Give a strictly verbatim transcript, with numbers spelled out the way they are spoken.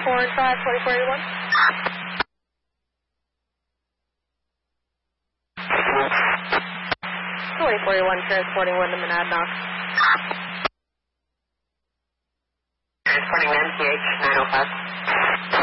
four and five, twenty-four eighty-one. twenty-four eighty-one, transporting Wyndham and Adnock. Transporting N T H nine oh five.